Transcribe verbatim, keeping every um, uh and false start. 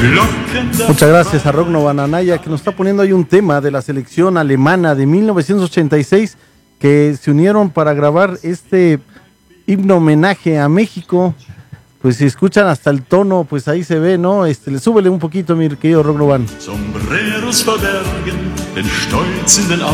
Muchas gracias a Rognovan Anaya, que nos está poniendo ahí un tema de la selección alemana de mil novecientos ochenta y seis, que se unieron para grabar este himno homenaje a México. Pues si escuchan hasta el tono, pues ahí se ve, ¿no? Este, le súbele un poquito, mi querido Rognovan.